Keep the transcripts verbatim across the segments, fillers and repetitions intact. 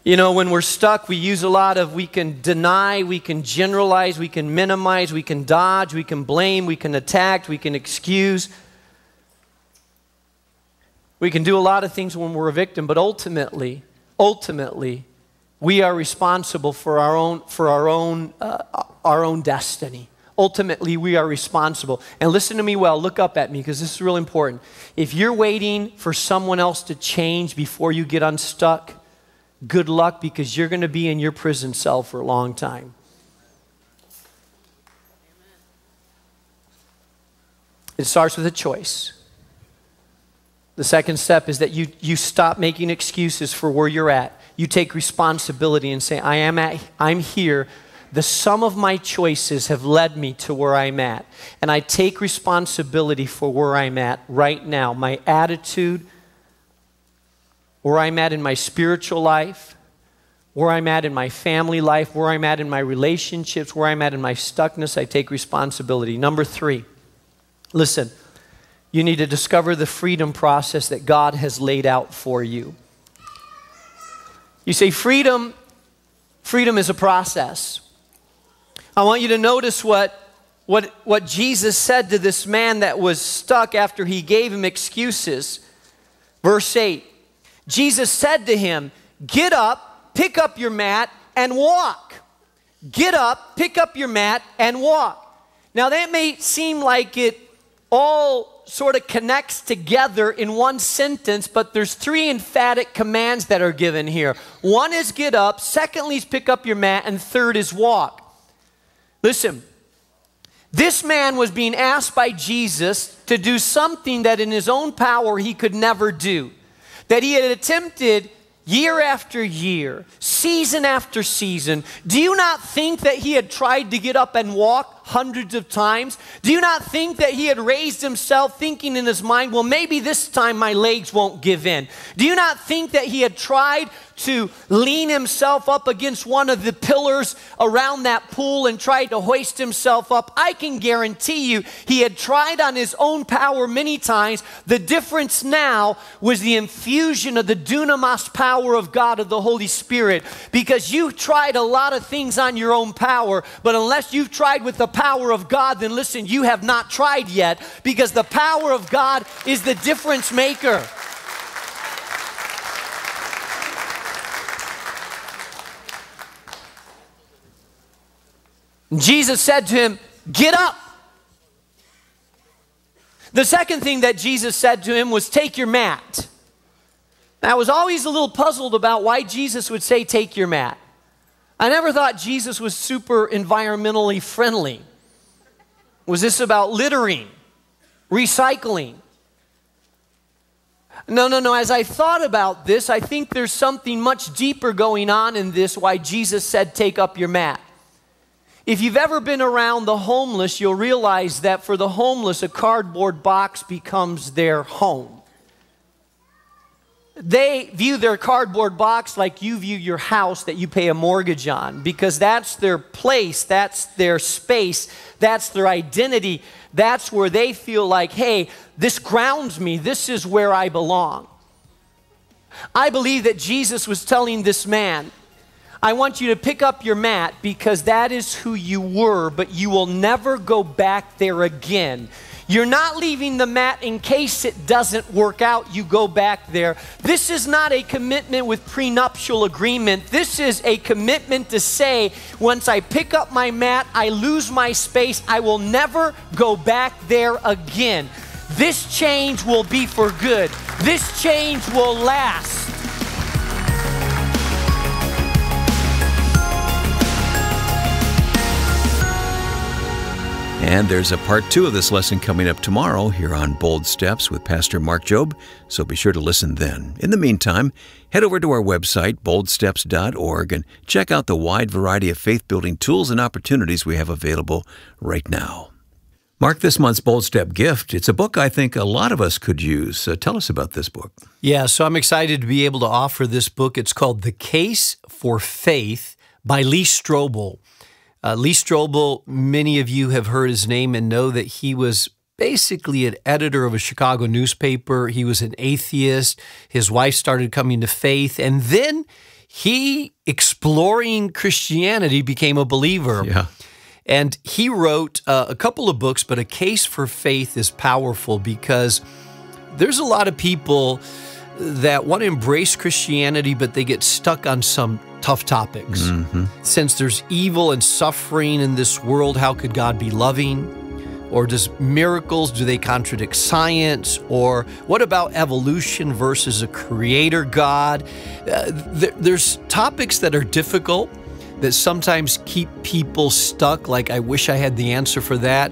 You know, when we're stuck, we use a lot of, we can deny, we can generalize, we can minimize, we can dodge, we can blame, we can attack, we can excuse. We can do a lot of things when we're a victim, but ultimately, ultimately, we are responsible for our own, for our own, uh, our own destiny. Ultimately, we are responsible. And listen to me well, look up at me, because this is real important. If you're waiting for someone else to change before you get unstuck, good luck, because you're going to be in your prison cell for a long time. It starts with a choice. The second step is that you, you stop making excuses for where you're at. You take responsibility and say, I am at, I'm here. The sum of my choices have led me to where I'm at. And I take responsibility for where I'm at right now. My attitude, where I'm at in my spiritual life, where I'm at in my family life, where I'm at in my relationships, where I'm at in my stuckness, I take responsibility. Number three, listen, you need to discover the freedom process that God has laid out for you. You say freedom, freedom is a process. I want you to notice what, what, what Jesus said to this man that was stuck after he gave him excuses. Verse eight. Jesus said to him, get up, pick up your mat, and walk. Get up, pick up your mat, and walk. Now that may seem like it all sort of connects together in one sentence, but there's three emphatic commands that are given here. One is get up, secondly is pick up your mat, and third is walk. Listen, this man was being asked by Jesus to do something that in his own power he could never do. That he had attempted year after year, season after season. Do you not think that he had tried to get up and walk hundreds of times? Do you not think that he had raised himself thinking in his mind, well, maybe this time my legs won't give in? Do you not think that he had tried to lean himself up against one of the pillars around that pool and tried to hoist himself up? I can guarantee you he had tried on his own power many times. The difference now was the infusion of the dunamis power of God, of the Holy Spirit. Because you've tried a lot of things on your own power, but unless you've tried with the power of God, then listen, you have not tried yet, because the power of God is the difference maker. Jesus said to him, get up. The second thing that Jesus said to him was, take your mat. Now, I was always a little puzzled about why Jesus would say, take your mat. I never thought Jesus was super environmentally friendly. Was this about littering, recycling? No, no, no. As I thought about this, I think there's something much deeper going on in this, why Jesus said, take up your mat. If you've ever been around the homeless, you'll realize that for the homeless, a cardboard box becomes their home. They view their cardboard box like you view your house that you pay a mortgage on, because that's their place, that's their space, that's their identity. That's where they feel like, hey, this grounds me, this is where I belong. I believe that Jesus was telling this man, I want you to pick up your mat, because that is who you were, but you will never go back there again. You're not leaving the mat in case it doesn't work out, you go back there. This is not a commitment with prenuptial agreement. This is a commitment to say, once I pick up my mat, I lose my space, I will never go back there again. This change will be for good. This change will last. And there's a part two of this lesson coming up tomorrow here on Bold Steps with Pastor Mark Jobe, so be sure to listen then. In the meantime, head over to our website, bold steps dot org, and check out the wide variety of faith-building tools and opportunities we have available right now. Mark, this month's Bold Step gift, it's a book I think a lot of us could use. Uh, tell us about this book. Yeah, so I'm excited to be able to offer this book. It's called The Case for Faith by Lee Strobel. Uh, Lee Strobel, many of you have heard his name and know that he was basically an editor of a Chicago newspaper. He was an atheist. His wife started coming to faith, and then he, exploring Christianity, became a believer. Yeah. And he wrote uh, a couple of books, but A Case for Faith is powerful because there's a lot of people that want to embrace Christianity, but they get stuck on some tough topics. Mm-hmm. Since there's evil and suffering in this world, how could God be loving? Or does miracles, do they contradict science? Or what about evolution versus a creator God? Uh, there, there's topics that are difficult that sometimes keep people stuck, like, I wish I had the answer for that.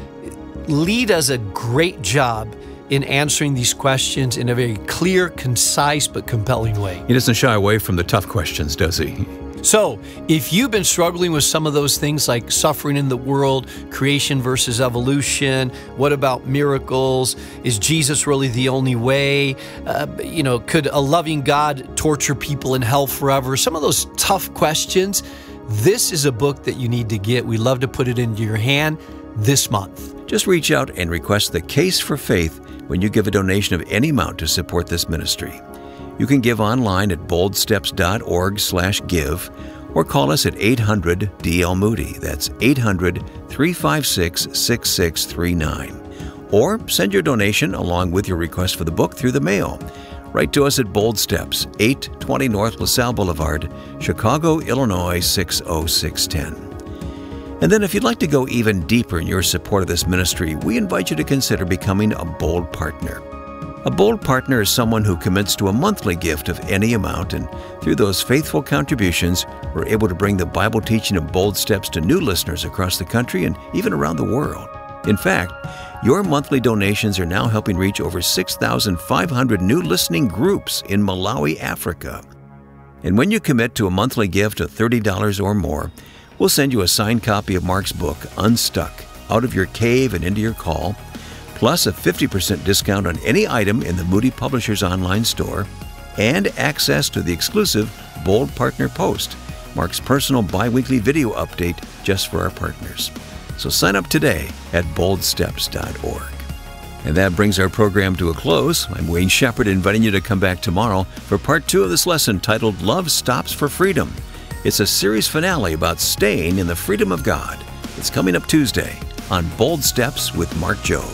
Lee does a great job in answering these questions in a very clear, concise, but compelling way. He doesn't shy away from the tough questions, does he? So, if you've been struggling with some of those things like suffering in the world, creation versus evolution, what about miracles? Is Jesus really the only way? Uh, you know, could a loving God torture people in hell forever? Some of those tough questions. This is a book that you need to get. We love to put it into your hand this month. Just reach out and request The Case for Faith when you give a donation of any amount to support this ministry. You can give online at boldsteps.org slash give or call us at eight hundred D L Moody. That's eight hundred, three five six, six six three nine. Or send your donation along with your request for the book through the mail. Write to us at Bold Steps, eight twenty North LaSalle Boulevard, Chicago, Illinois six oh six one oh. And then if you'd like to go even deeper in your support of this ministry, we invite you to consider becoming a Bold Partner. A Bold Partner is someone who commits to a monthly gift of any amount, and through those faithful contributions, we're able to bring the Bible teaching of Bold Steps to new listeners across the country and even around the world. In fact, your monthly donations are now helping reach over six thousand five hundred new listening groups in Malawi, Africa. And when you commit to a monthly gift of thirty dollars or more, we'll send you a signed copy of Mark's book, Unstuck, Out of Your Cave and Into Your Call, plus a fifty percent discount on any item in the Moody Publishers online store, and access to the exclusive Bold Partner Post, Mark's personal bi-weekly video update just for our partners. So sign up today at bold steps dot org. And that brings our program to a close. I'm Wayne Shepherd, inviting you to come back tomorrow for part two of this lesson titled Love Stops for Freedom. It's a series finale about staying in the freedom of God. It's coming up Tuesday on Bold Steps with Mark Jobe.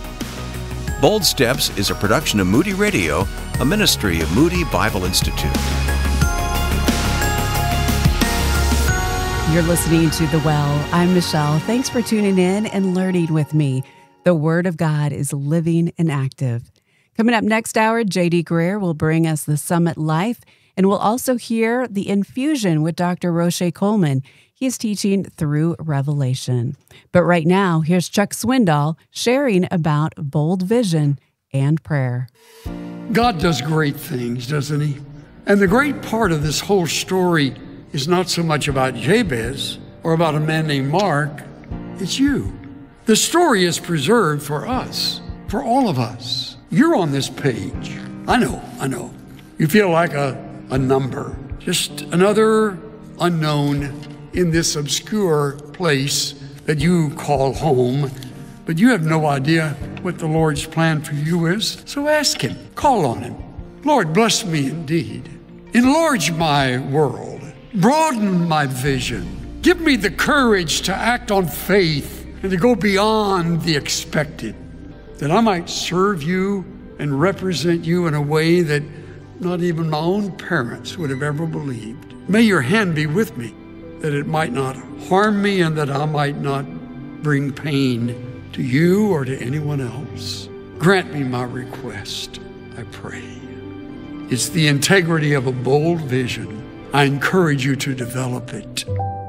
Bold Steps is a production of Moody Radio, a ministry of Moody Bible Institute. You're listening to The Well. I'm Michelle. Thanks for tuning in and learning with me. The Word of God is living and active. Coming up next hour, J D Greer will bring us the Summit Life, and we'll also hear the Infusion with Doctor Roche Coleman. He is teaching through Revelation. But right now, here's Chuck Swindoll sharing about bold vision and prayer. God does great things, doesn't he? And the great part of this whole story is not so much about Jabez or about a man named Mark. It's you. The story is preserved for us, for all of us. You're on this page. I know, I know. You feel like a, a number, just another unknown in this obscure place that you call home, but you have no idea what the Lord's plan for you is. So ask him, call on him. Lord, bless me indeed. Enlarge my world, broaden my vision. Give me the courage to act on faith and to go beyond the expected, that I might serve you and represent you in a way that not even my own parents would have ever believed. May your hand be with me, that it might not harm me and that I might not bring pain to you or to anyone else. Grant me my request, I pray. It's the integrity of a bold vision. I encourage you to develop it.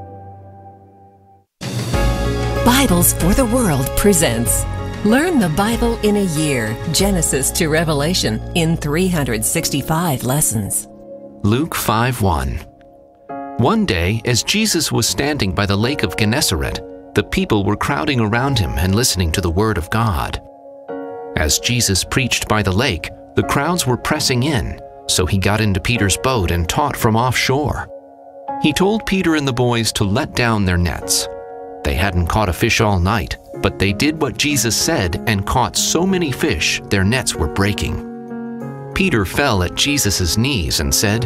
Bibles for the World presents Learn the Bible in a Year, Genesis to Revelation, in three hundred sixty-five lessons. Luke five one. One day, as Jesus was standing by the lake of Gennesaret, the people were crowding around him and listening to the word of God. As Jesus preached by the lake, the crowds were pressing in, so he got into Peter's boat and taught from offshore. He told Peter and the boys to let down their nets. They hadn't caught a fish all night, but they did what Jesus said and caught so many fish their nets were breaking. Peter fell at Jesus' knees and said,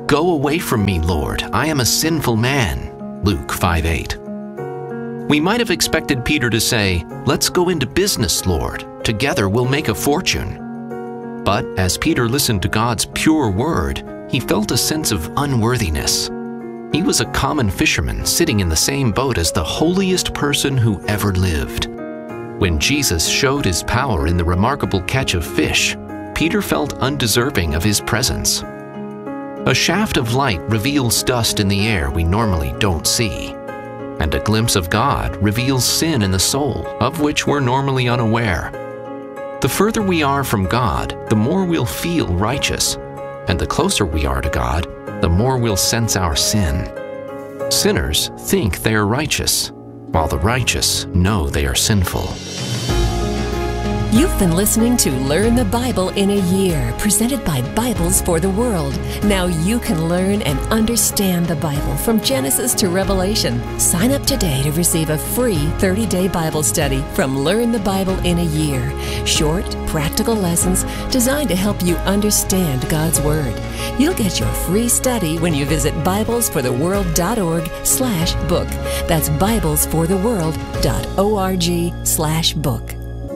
"Go away from me, Lord, I am a sinful man." Luke five eight. We might have expected Peter to say, "Let's go into business, Lord. Together we'll make a fortune." But as Peter listened to God's pure word, he felt a sense of unworthiness. He was a common fisherman sitting in the same boat as the holiest person who ever lived. When Jesus showed his power in the remarkable catch of fish, Peter felt undeserving of his presence. A shaft of light reveals dust in the air we normally don't see. And a glimpse of God reveals sin in the soul, of which we're normally unaware. The further we are from God, the more we'll feel righteous. And the closer we are to God, the more we'll sense our sin. Sinners think they are righteous, while the righteous know they are sinful. You've been listening to Learn the Bible in a Year, presented by Bibles for the World. Now you can learn and understand the Bible from Genesis to Revelation. Sign up today to receive a free thirty-day Bible study from Learn the Bible in a Year. Short, practical lessons designed to help you understand God's Word. You'll get your free study when you visit bibles for the world dot org slash book. That's bibles for the world dot org slash book.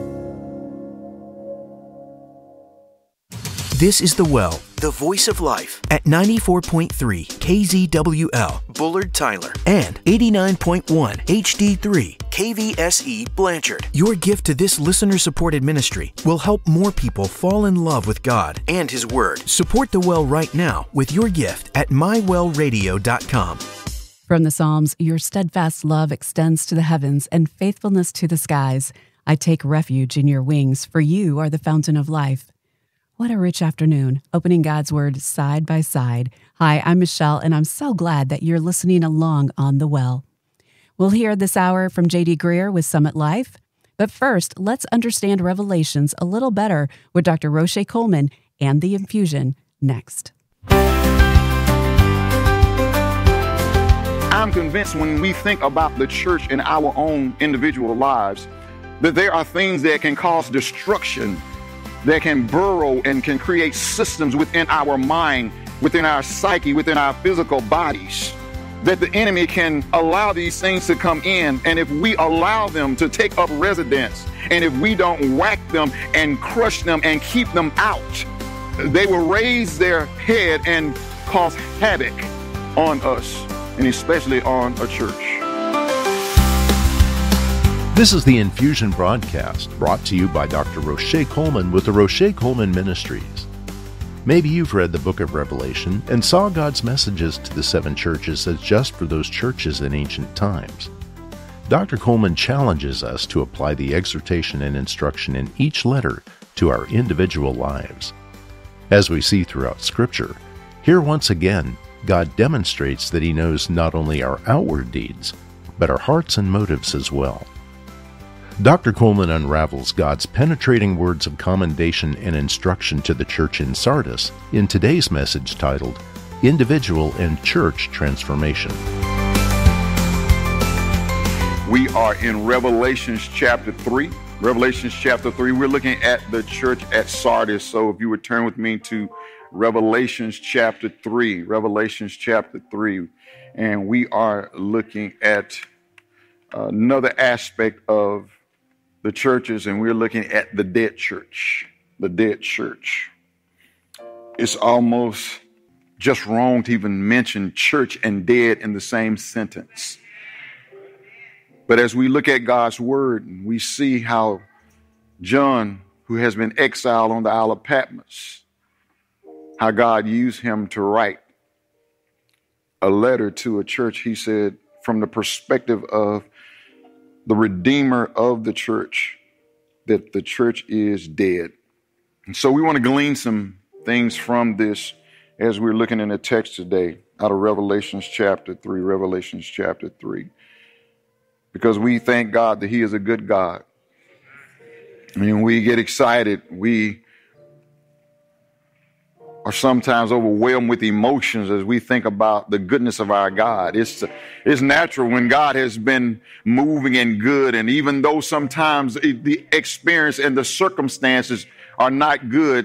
This is The Well, the voice of life, at ninety-four point three K Z W L, Bullard, Tyler, and eighty-nine point one H D three K V S E, Blanchard. Your gift to this listener-supported ministry will help more people fall in love with God and His Word. Support The Well right now with your gift at my well radio dot com. From the Psalms, your steadfast love extends to the heavens and faithfulness to the skies. I take refuge in your wings, for you are the fountain of life. What a rich afternoon, opening God's Word side by side. Hi, I'm Michelle, and I'm so glad that you're listening along on The Well. We'll hear this hour from J D Greer with Summit Life. But first, let's understand Revelations a little better with Doctor Roche Coleman and the Infusion next. I'm convinced when we think about the church in our own individual lives, that there are things that can cause destruction, that can burrow and can create systems within our mind, within our psyche, within our physical bodies, that the enemy can allow these things to come in. And if we allow them to take up residence, and if we don't whack them and crush them and keep them out, they will raise their head and cause havoc on us, and especially on a church. This is the Infusion broadcast, brought to you by Doctor Roche Coleman with the Roche Coleman Ministries. Maybe you've read the book of Revelation and saw God's messages to the seven churches as just for those churches in ancient times. Doctor Coleman challenges us to apply the exhortation and instruction in each letter to our individual lives. As we see throughout Scripture, here once again, God demonstrates that He knows not only our outward deeds, but our hearts and motives as well. Doctor Coleman unravels God's penetrating words of commendation and instruction to the church in Sardis in today's message titled, Individual and Church Transformation. We are in Revelations chapter three. Revelations chapter three, we're looking at the church at Sardis. So if you would turn with me to Revelations chapter three, Revelations chapter three, and we are looking at another aspect of the churches, and we're looking at the dead church, the dead church. It's almost just wrong to even mention church and dead in the same sentence. But as we look at God's word, we see how John, who has been exiled on the Isle of Patmos, how God used him to write a letter to a church, he said, from the perspective of the Redeemer of the church, that the church is dead. And so we want to glean some things from this as we're looking in the text today out of Revelations chapter three, Revelations chapter three, because we thank God that He is a good God. I mean, we get excited. We are sometimes overwhelmed with emotions as we think about the goodness of our God. It's, it's natural when God has been moving and good, and even though sometimes the experience and the circumstances are not good,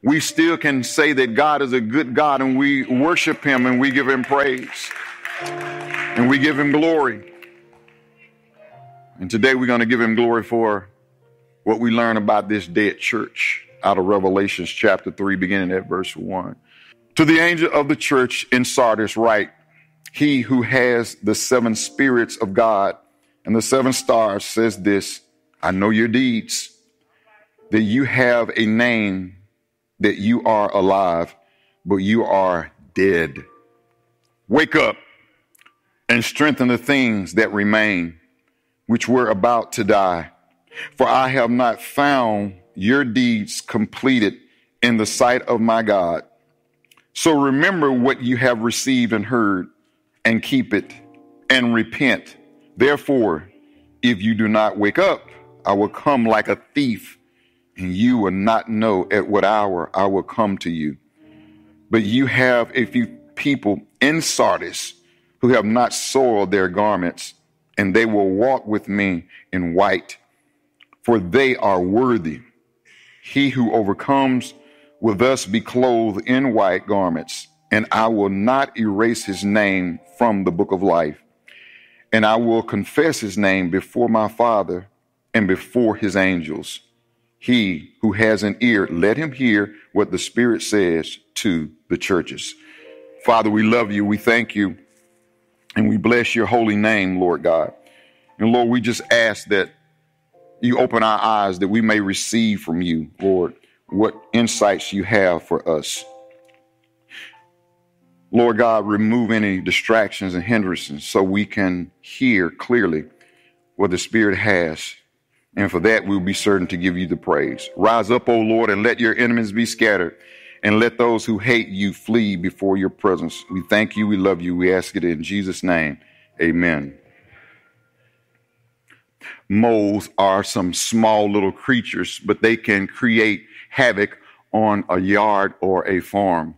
we still can say that God is a good God, and we worship him and we give him praise and we give him glory. And today we're going to give him glory for what we learn about this dead church out of Revelations chapter three, beginning at verse one. To the angel of the church in Sardis write, he who has the seven spirits of God and the seven stars says this, I know your deeds, that you have a name, that you are alive, but you are dead. Wake up and strengthen the things that remain, which were about to die. For I have not found your deeds completed in the sight of my God. So remember what you have received and heard, and keep it, and repent. Therefore, if you do not wake up, I will come like a thief, and you will not know at what hour I will come to you. But you have a few people in Sardis who have not soiled their garments, and they will walk with me in white, for they are worthy. He who overcomes will thus be clothed in white garments, and I will not erase his name from the book of life. And I will confess his name before my Father and before his angels. He who has an ear, let him hear what the Spirit says to the churches. Father, we love you. We thank you. And we bless your holy name, Lord God. And Lord, we just ask that you open our eyes that we may receive from you, Lord, what insights you have for us. Lord God, remove any distractions and hindrances so we can hear clearly what the Spirit has. And for that, we'll be certain to give you the praise. Rise up, O Lord, and let your enemies be scattered, and let those who hate you flee before your presence. We thank you. We love you. We ask it in Jesus' name. Amen. Moles are some small little creatures, but they can create havoc on a yard or a farm.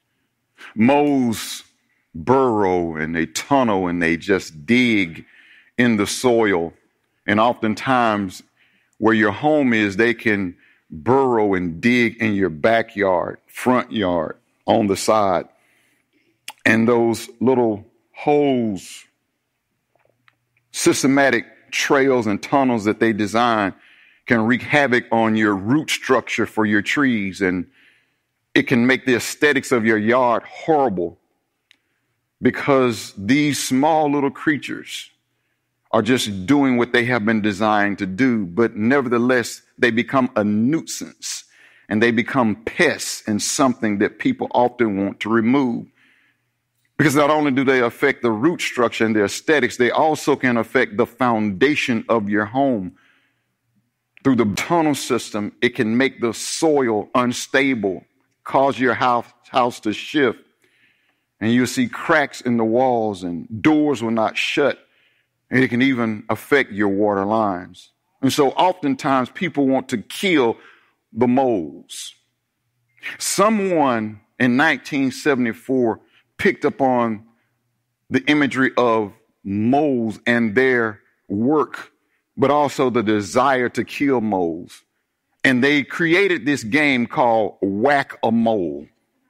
Moles burrow and they tunnel and they just dig in the soil. And oftentimes where your home is, they can burrow and dig in your backyard, front yard, on the side. And those little holes, systematic trails and tunnels that they design can wreak havoc on your root structure for your trees, and it can make the aesthetics of your yard horrible because these small little creatures are just doing what they have been designed to do, but nevertheless, they become a nuisance and they become pests and something that people often want to remove. Because not only do they affect the root structure and the aesthetics, they also can affect the foundation of your home. Through the tunnel system, it can make the soil unstable, cause your house, house to shift, and you'll see cracks in the walls and doors will not shut, and it can even affect your water lines. And so oftentimes people want to kill the moles. Someone in nineteen seventy-four picked up on the imagery of moles and their work, but also the desire to kill moles. And they created this game called Whack-A-Mole.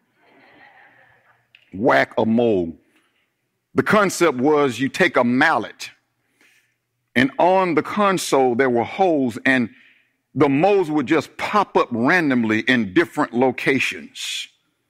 Whack-A-Mole. The concept was you take a mallet, and on the console there were holes, and the moles would just pop up randomly in different locations.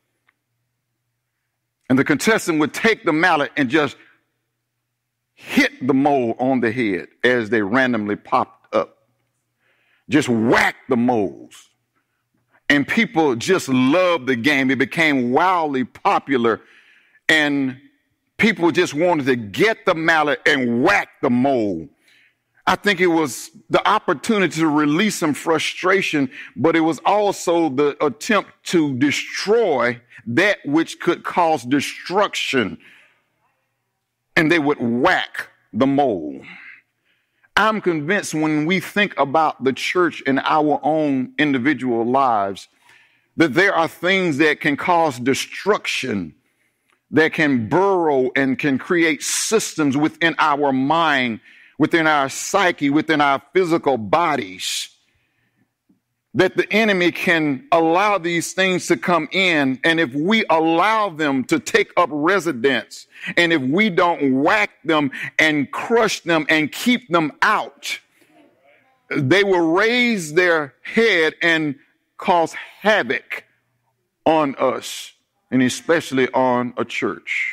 And the contestant would take the mallet and just hit the mole on the head as they randomly popped up. Just whack the moles. And people just loved the game. It became wildly popular. And people just wanted to get the mallet and whack the mole. I think it was the opportunity to release some frustration, but it was also the attempt to destroy that which could cause destruction. And they would whack the mole. I'm convinced when we think about the church in our own individual lives, that there are things that can cause destruction, that can burrow and can create systems within our mind, within our psyche, within our physical bodies. that the enemy can allow these things to come in. And if we allow them to take up residence, and if we don't whack them and crush them and keep them out, they will raise their head and cause havoc on us, and especially on a church.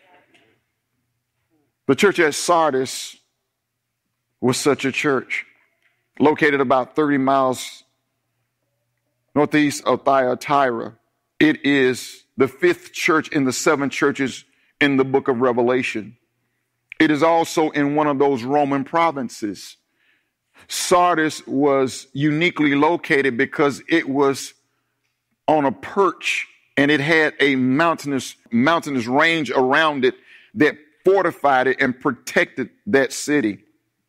The church at Sardis was such a church, located about thirty miles northeast of Thyatira. It is the fifth church in the seven churches in the book of Revelation. It is also in one of those Roman provinces. Sardis was uniquely located because it was on a perch and it had a mountainous, mountainous range around it that fortified it and protected that city.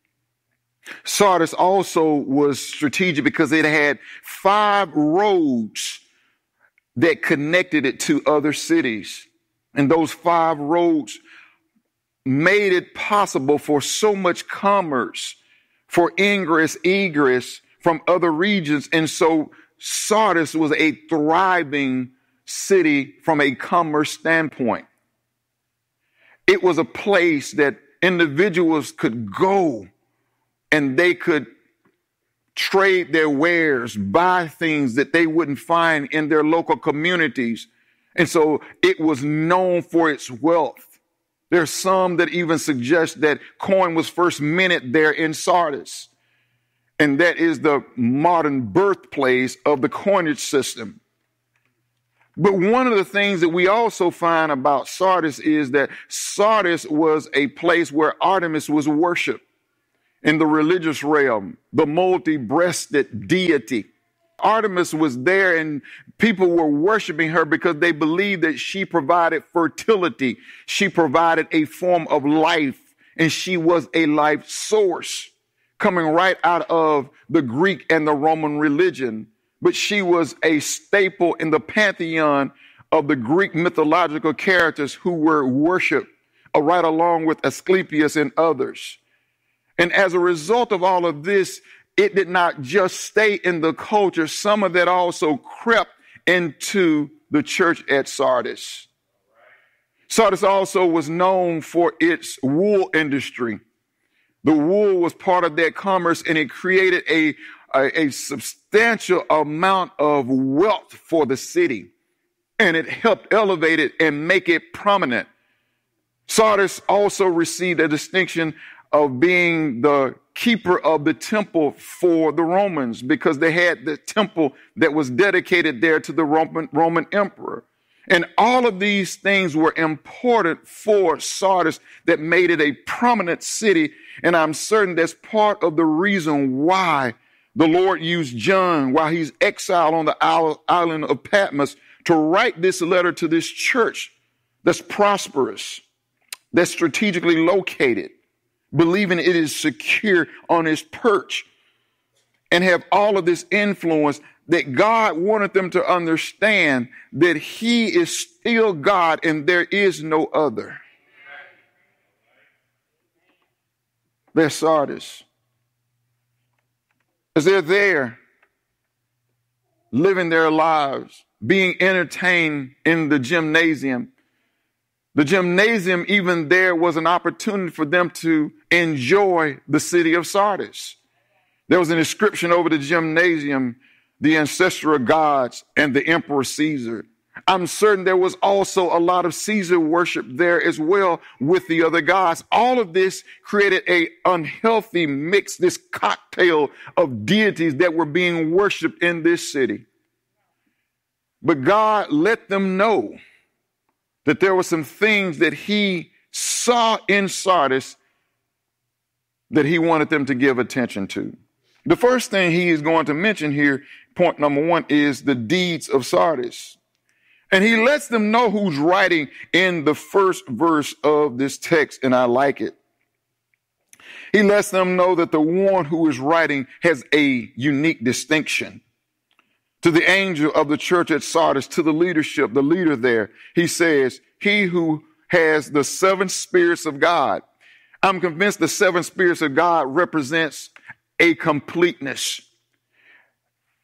Sardis also was strategic because it had five roads that connected it to other cities. And those five roads made it possible for so much commerce, for ingress, egress from other regions. And so Sardis was a thriving city from a commerce standpoint. It was a place that individuals could go and they could trade their wares, buy things that they wouldn't find in their local communities. And so it was known for its wealth. There's some that even suggest that coin was first minted there in Sardis. And that is the modern birthplace of the coinage system. But one of the things that we also find about Sardis is that Sardis was a place where Artemis was worshipped in the religious realm, the multi-breasted deity. Artemis was there and people were worshiping her because they believed that she provided fertility. She provided a form of life, and she was a life source coming right out of the Greek and the Roman religion. But she was a staple in the pantheon of the Greek mythological characters who were worshiped uh, right along with Asclepius and others. And as a result of all of this, it did not just stay in the culture. Some of that also crept into the church at Sardis. Sardis also was known for its wool industry. The wool was part of that commerce, and it created a, a, a substantial amount of wealth for the city. And it helped elevate it and make it prominent. Sardis also received a distinction of being the keeper of the temple for the Romans, because they had the temple that was dedicated there to the Roman, Roman emperor. And all of these things were important for Sardis that made it a prominent city. And I'm certain that's part of the reason why the Lord used John while he's exiled on the island of Patmos to write this letter to this church that's prosperous, that's strategically located, believing it is secure on his perch, and have all of this influence, that God wanted them to understand that he is still God and there is no other. They're Sardis. As they're there, living their lives, being entertained in the gymnasium. The gymnasium, even there, was an opportunity for them to enjoy the city of Sardis. There was an inscription over the gymnasium, the ancestral gods and the Emperor Caesar. I'm certain there was also a lot of Caesar worship there as well with the other gods. All of this created an unhealthy mix, this cocktail of deities that were being worshiped in this city. But God let them know that there were some things that he saw in Sardis that he wanted them to give attention to. The first thing he is going to mention here, point number one, is the deeds of Sardis. And he lets them know who's writing in the first verse of this text, and I like it. He lets them know that the one who is writing has a unique distinction. To the angel of the church at Sardis, to the leadership, the leader there, he says, he who has the seven spirits of God. I'm convinced the seven spirits of God represents a completeness.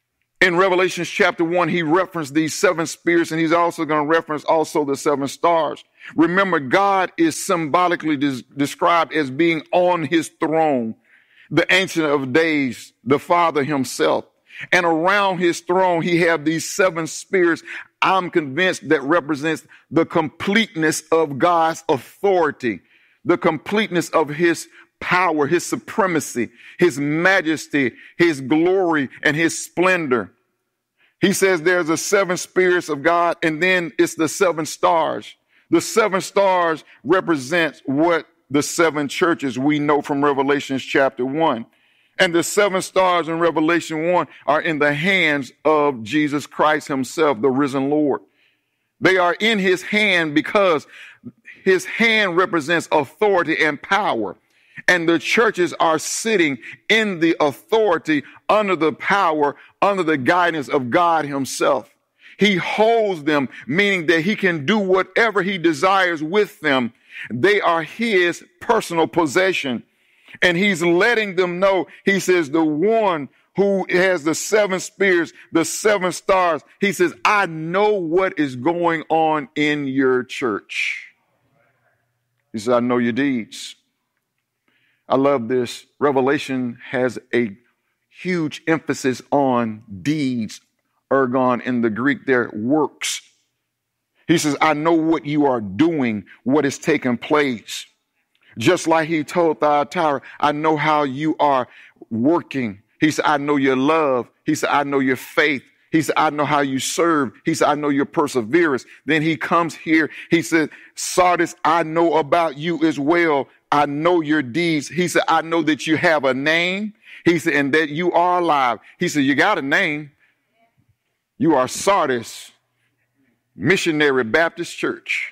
In Revelation chapter one, he referenced these seven spirits, and he's also going to reference also the seven stars. Remember, God is symbolically des- described as being on his throne, the Ancient of Days, the Father himself. And around his throne, he have these seven spirits, I'm convinced, that represents the completeness of God's authority, the completeness of his power, his supremacy, his majesty, his glory, and his splendor. He says there's the seven spirits of God, and then it's the seven stars. The seven stars represents what the seven churches we know from Revelation chapter one. And the seven stars in Revelation one are in the hands of Jesus Christ himself, the risen Lord. They are in his hand because his hand represents authority and power. And the churches are sitting in the authority, under the power, under the guidance of God himself. He holds them, meaning that he can do whatever he desires with them. They are his personal possession. And he's letting them know, he says, the one who has the seven spirits, the seven stars, he says, I know what is going on in your church. He says, I know your deeds. I love this. Revelation has a huge emphasis on deeds. Ergon in the Greek there, works. He says, I know what you are doing, what is taking place. Just like he told Thyatira, I know how you are working. He said, I know your love. He said, I know your faith. He said, I know how you serve. He said, I know your perseverance. Then he comes here. He said, Sardis, I know about you as well. I know your deeds. He said, I know that you have a name. He said, and that you are alive. He said, you got a name. You are Sardis Missionary Baptist Church.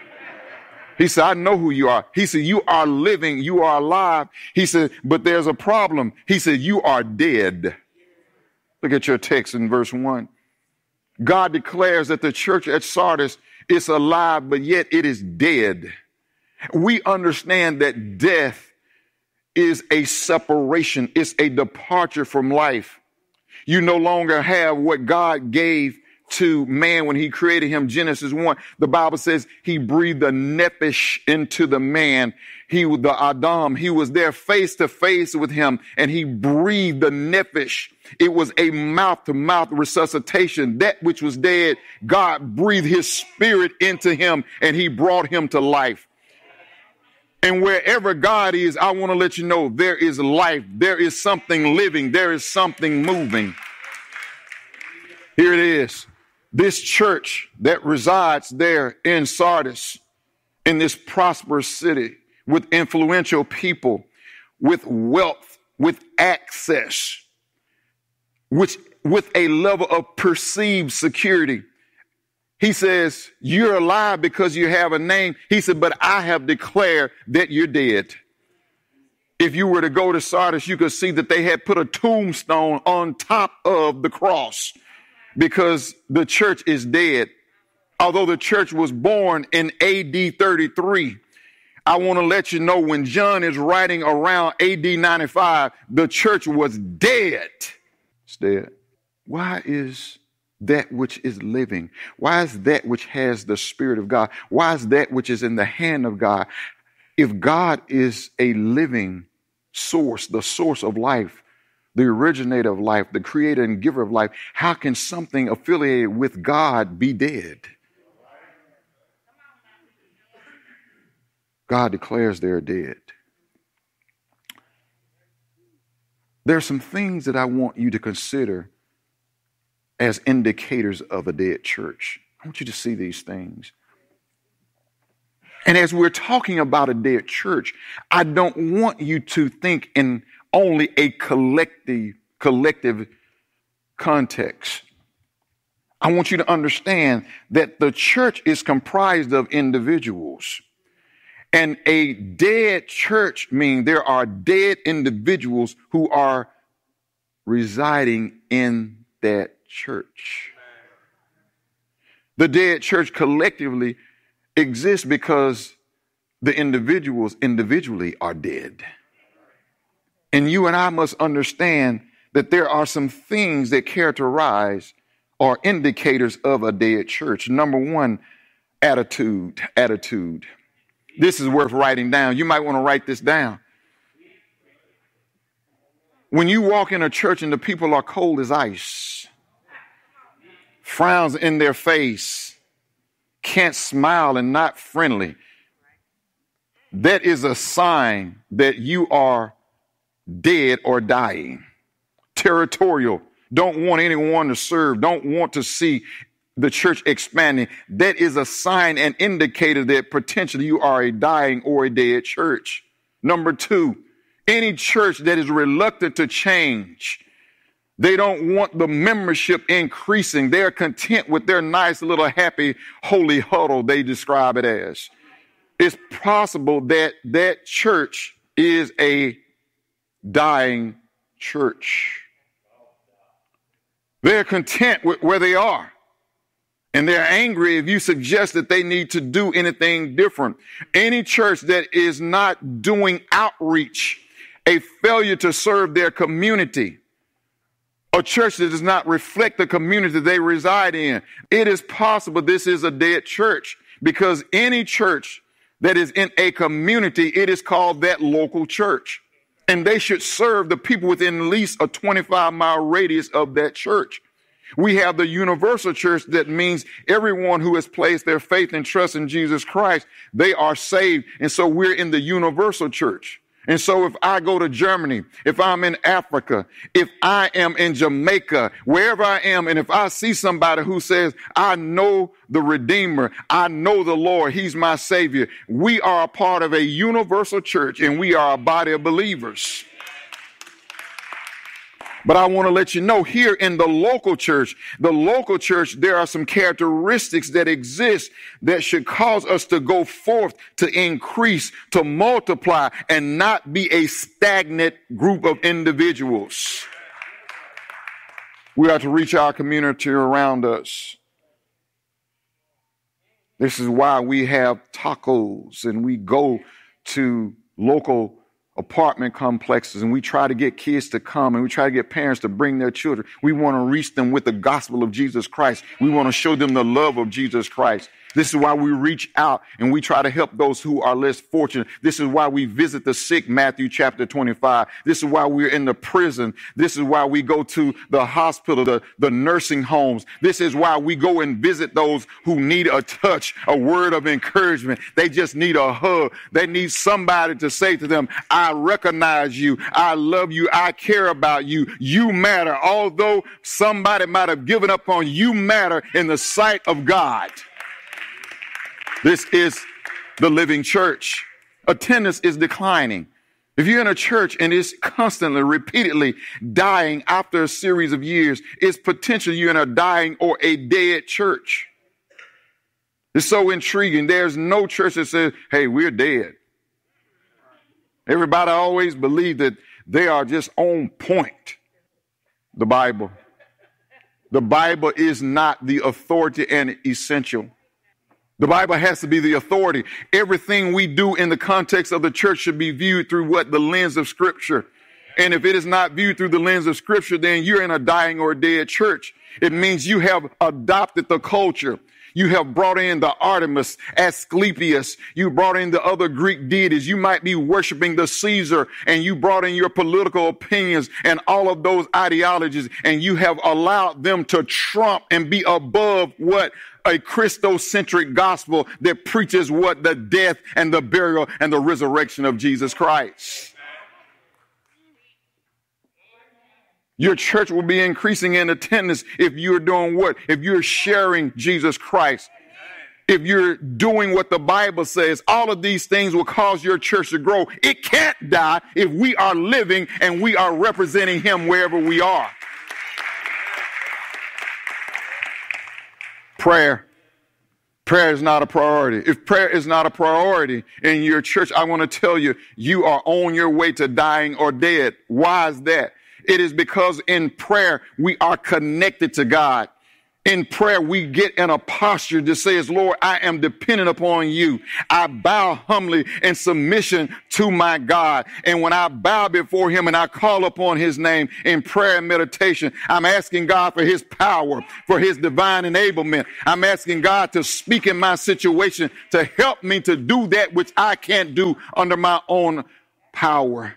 He said, I know who you are. He said, you are living. You are alive. He said, but there's a problem. He said, you are dead. Look at your text in verse one. God declares that the church at Sardis is alive, but yet it is dead. We understand that death is a separation. It's a departure from life. You no longer have what God gave to man when he created him. Genesis one, the Bible says he breathed the nephesh into the man. He was the Adam. He was there face to face with him, and he breathed the nephesh. It was a mouth to mouth resuscitation. That which was dead, God breathed his spirit into him, and he brought him to life. And wherever God is, I want to let you know there is life. There is something living. There is something moving. Here it is. This church that resides there in Sardis, in this prosperous city, with influential people, with wealth, with access, which with a level of perceived security. He says, you're alive because you have a name. He said, but I have declared that you're dead. If you were to go to Sardis, you could see that they had put a tombstone on top of the cross because the church is dead. Although the church was born in A D thirty-three, I want to let you know when John is writing around A D ninety-five, the church was dead. It's dead. Why is that which is living? Why is that which has the Spirit of God? Why is that which is in the hand of God? If God is a living source, the source of life, the originator of life, the creator and giver of life, how can something affiliated with God be dead? God declares they're dead. There are some things that I want you to consider as indicators of a dead church. I want you to see these things. And as we're talking about a dead church, I don't want you to think in only a collective, collective context. I want you to understand that the church is comprised of individuals. And a dead church means there are dead individuals who are residing in that church. The dead church collectively exists because the individuals individually are dead. And you and I must understand that there are some things that characterize or indicators of a dead church. Number one, attitude, attitude. This is worth writing down. You might want to write this down. When you walk in a church and the people are cold as ice, frowns in their face, can't smile and not friendly, that is a sign that you are dead or dying. Territorial, don't want anyone to serve, don't want to see the church expanding. That is a sign and indicator that potentially you are a dying or a dead church. Number two, any church that is reluctant to change, they don't want the membership increasing. They're content with their nice little happy holy huddle, they describe it as. It's possible that that church is a dying church. They're content with where they are. And they're angry if you suggest that they need to do anything different. Any church that is not doing outreach, a failure to serve their community, a church that does not reflect the community they reside in, it is possible this is a dead church, because any church that is in a community, it is called that local church. And they should serve the people within at least a twenty-five mile radius of that church. We have the universal church, that means everyone who has placed their faith and trust in Jesus Christ, they are saved. And so we're in the universal church. And so if I go to Germany, if I'm in Africa, if I am in Jamaica, wherever I am, and if I see somebody who says, I know the Redeemer, I know the Lord, he's my Savior, we are a part of a universal church, and we are a body of believers. But I want to let you know, here in the local church, the local church, there are some characteristics that exist that should cause us to go forth, to increase, to multiply, and not be a stagnant group of individuals. We are to reach our community around us. This is why we have tacos, and we go to local apartment complexes, and we try to get kids to come, and we try to get parents to bring their children. We want to reach them with the gospel of Jesus Christ. We want to show them the love of Jesus Christ. This is why we reach out and we try to help those who are less fortunate. This is why we visit the sick, Matthew chapter twenty-five. This is why we're in the prison. This is why we go to the hospital, the, the nursing homes. This is why we go and visit those who need a touch, a word of encouragement. They just need a hug. They need somebody to say to them, I recognize you. I love you. I care about you. You matter. Although somebody might have given up on you, you matter in the sight of God. This is the living church. Attendance is declining. If you're in a church and it's constantly, repeatedly dying after a series of years, it's potentially you're in a dying or a dead church. It's so intriguing. There's no church that says, hey, we're dead. Everybody always believes that they are just on point. The Bible. The Bible is not the authority and essential. The Bible has to be the authority. Everything we do in the context of the church should be viewed through what? The lens of Scripture. And if it is not viewed through the lens of Scripture, then you're in a dying or dead church. It means you have adopted the culture. You have brought in the Artemis, Asclepius. You brought in the other Greek deities. You might be worshiping the Caesar, and you brought in your political opinions and all of those ideologies, and you have allowed them to trump and be above what? A Christocentric gospel that preaches what? The death and the burial and the resurrection of Jesus Christ. Your church will be increasing in attendance if you're doing what? If you're sharing Jesus Christ. If you're doing what the Bible says, all of these things will cause your church to grow. It can't die if we are living and we are representing him wherever we are. Prayer. Prayer is not a priority. If prayer is not a priority in your church, I want to tell you, you are on your way to dying or dead. Why is that? It is because in prayer, we are connected to God. In prayer, we get in a posture that says, Lord, I am dependent upon you. I bow humbly in submission to my God. And when I bow before him and I call upon his name in prayer and meditation, I'm asking God for his power, for his divine enablement. I'm asking God to speak in my situation to help me to do that which I can't do under my own power.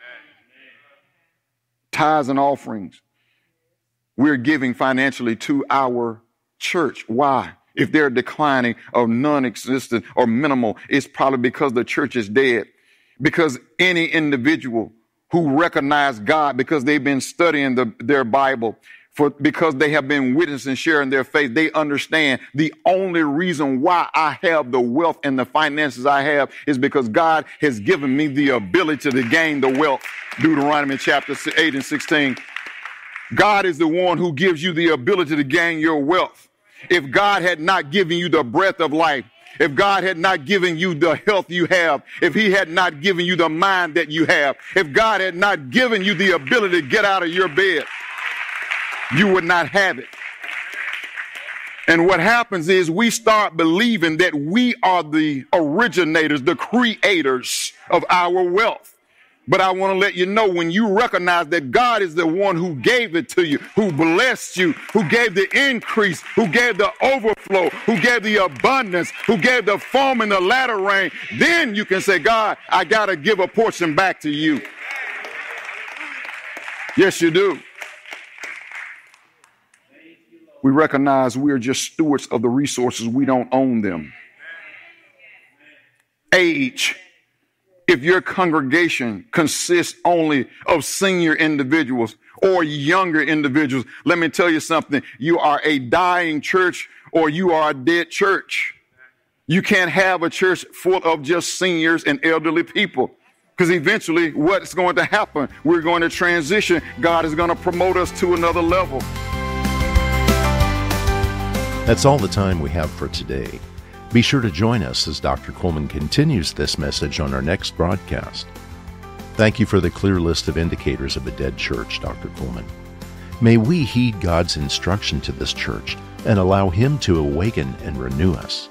Tithes and offerings. We're giving financially to our church. Why? If they're declining or non-existent or minimal, it's probably because the church is dead. Because any individual who recognize God because they've been studying the, their Bible, for because they have been witnessing, sharing their faith, they understand the only reason why I have the wealth and the finances I have is because God has given me the ability to gain the wealth. Deuteronomy chapter eight and sixteen. God is the one who gives you the ability to gain your wealth. If God had not given you the breath of life, if God had not given you the health you have, if he had not given you the mind that you have, if God had not given you the ability to get out of your bed, you would not have it. And what happens is we start believing that we are the originators, the creators of our wealth. But I want to let you know, when you recognize that God is the one who gave it to you, who blessed you, who gave the increase, who gave the overflow, who gave the abundance, who gave the form and the latter rain, then you can say, God, I got to give a portion back to you. Yes, you do. We recognize we are just stewards of the resources. We don't own them. Age. If your congregation consists only of senior individuals or younger individuals, let me tell you something. You are a dying church or you are a dead church. You can't have a church full of just seniors and elderly people, because eventually what's going to happen? We're going to transition. God is going to promote us to another level. That's all the time we have for today. Be sure to join us as Doctor Coleman continues this message on our next broadcast. Thank you for the clear list of indicators of a dead church, Doctor Coleman. May we heed God's instruction to this church and allow Him to awaken and renew us.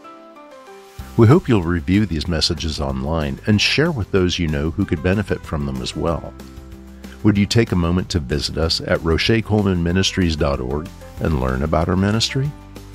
We hope you'll review these messages online and share with those you know who could benefit from them as well. Would you take a moment to visit us at roche coleman ministries dot org and learn about our ministry?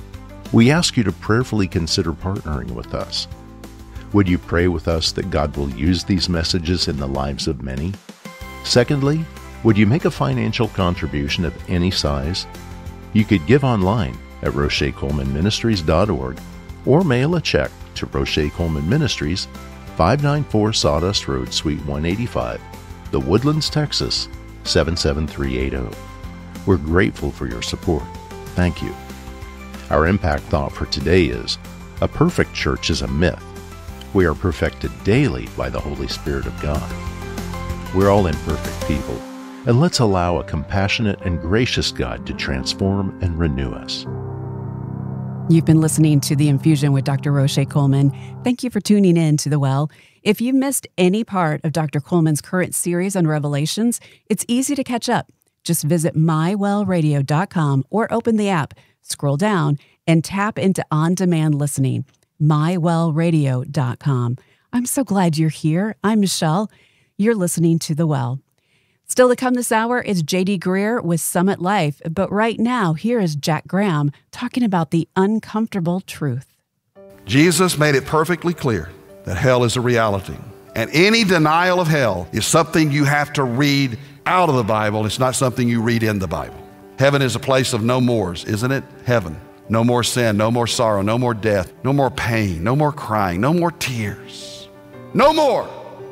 We ask you to prayerfully consider partnering with us. Would you pray with us that God will use these messages in the lives of many? Secondly, would you make a financial contribution of any size? You could give online at roche coleman ministries dot org or mail a check to Roche Coleman Ministries, five ninety-four Sawdust Road, Suite one eighty-five, The Woodlands, Texas, seven seven three eight zero. We're grateful for your support. Thank you. Our impact thought for today is, a perfect church is a myth. We are perfected daily by the Holy Spirit of God. We're all imperfect people, and let's allow a compassionate and gracious God to transform and renew us. You've been listening to The Infusion with Doctor Roche Coleman. Thank you for tuning in to The Well. If you missed any part of Doctor Coleman's current series on Revelations, it's easy to catch up. Just visit my well radio dot com or open the app, scroll down, and tap into on-demand listening. my well radio dot com. I'm so glad you're here. I'm Michelle. You're listening to The Well. Still to come this hour is J D Greear with Summit Life, but right now, here is Jack Graham talking about the uncomfortable truth. Jesus made it perfectly clear that hell is a reality, and any denial of hell is something you have to read out of the Bible. It's not something you read in the Bible. Heaven is a place of no mores, isn't it? Heaven. No more sin, no more sorrow, no more death, no more pain, no more crying, no more tears. No more.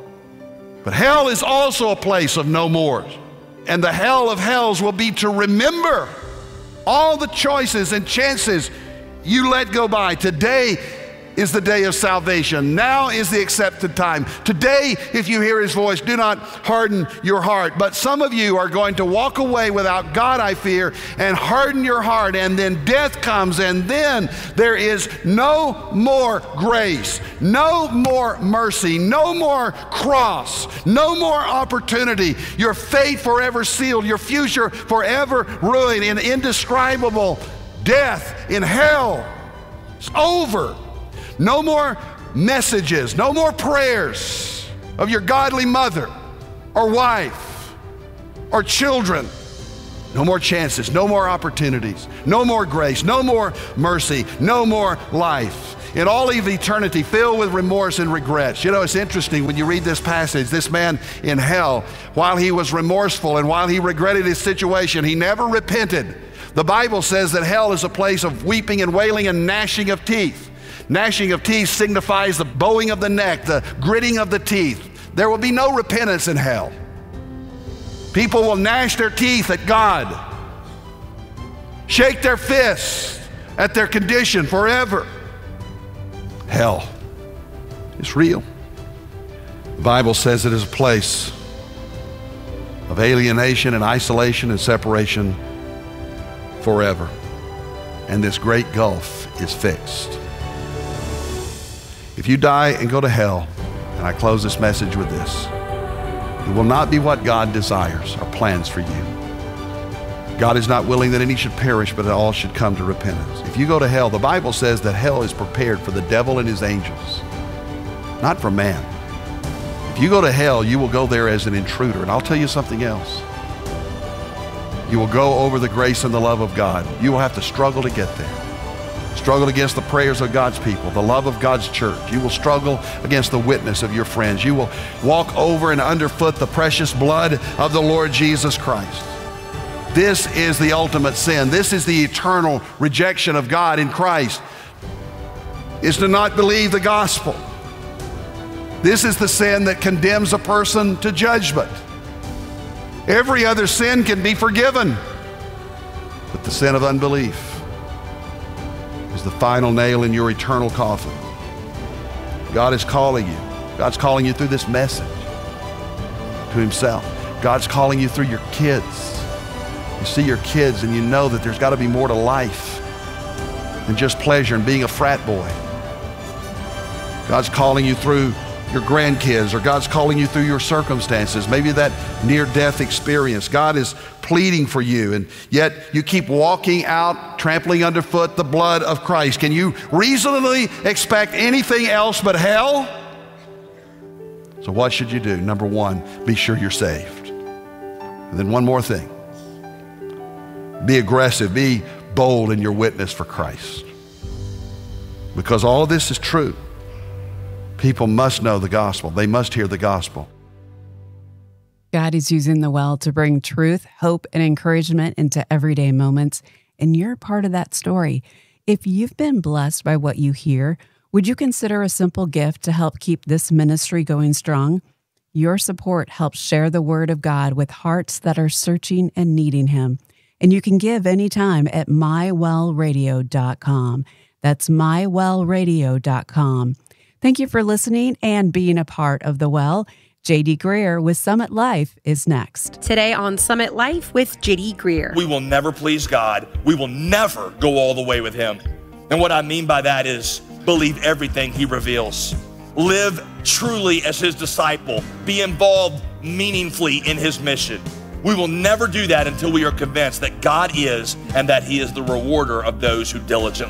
But hell is also a place of no mores. And the hell of hells will be to remember all the choices and chances you let go by. Today is the day of salvation. Now is the accepted time. Today, if you hear His voice, do not harden your heart. But some of you are going to walk away without God, I fear, and harden your heart, and then death comes, and then there is no more grace, no more mercy, no more cross, no more opportunity. Your fate forever sealed, your future forever ruined in indescribable death in hell. It's over. No more messages, no more prayers of your godly mother or wife or children. No more chances, no more opportunities, no more grace, no more mercy, no more life. In all of eternity, filled with remorse and regrets. You know, it's interesting when you read this passage, this man in hell, while he was remorseful and while he regretted his situation, he never repented. The Bible says that hell is a place of weeping and wailing and gnashing of teeth. Gnashing of teeth signifies the bowing of the neck, the gritting of the teeth. There will be no repentance in hell. People will gnash their teeth at God, shake their fists at their condition forever. Hell is real. The Bible says it is a place of alienation and isolation and separation forever. And this great gulf is fixed. If you die and go to hell, and I close this message with this, it will not be what God desires or plans for you. God is not willing that any should perish, but that all should come to repentance. If you go to hell, the Bible says that hell is prepared for the devil and his angels, not for man. If you go to hell, you will go there as an intruder. And I'll tell you something else. You will go over the grace and the love of God. You will have to struggle to get there. Struggle against the prayers of God's people, the love of God's church. You will struggle against the witness of your friends. You will walk over and underfoot the precious blood of the Lord Jesus Christ. This is the ultimate sin. This is the eternal rejection of God in Christ, is to not believe the gospel. This is the sin that condemns a person to judgment. Every other sin can be forgiven, but the sin of unbelief is the final nail in your eternal coffin. God is calling you. God's calling you through this message to himself. God's calling you through your kids. You see your kids and you know that there's got to be more to life than just pleasure and being a frat boy. God's calling you through your grandkids, or God's calling you through your circumstances, maybe that near-death experience. God is pleading for you, and yet you keep walking out, trampling underfoot the blood of Christ. Can you reasonably expect anything else but hell? So what should you do? Number one, be sure you're saved. And then one more thing. Be aggressive, be bold in your witness for Christ. Because all of this is true. People must know the gospel. They must hear the gospel. God is using the well to bring truth, hope, and encouragement into everyday moments, and you're part of that story. If you've been blessed by what you hear, would you consider a simple gift to help keep this ministry going strong? Your support helps share the word of God with hearts that are searching and needing him. And you can give anytime at my well radio dot com. That's my well radio dot com. Thank you for listening and being a part of The Well. J D. Greer with Summit Life is next. Today on Summit Life with J D. Greer. We will never please God. We will never go all the way with him. And what I mean by that is believe everything he reveals. Live truly as his disciple. Be involved meaningfully in his mission. We will never do that until we are convinced that God is and that he is the rewarder of those who diligently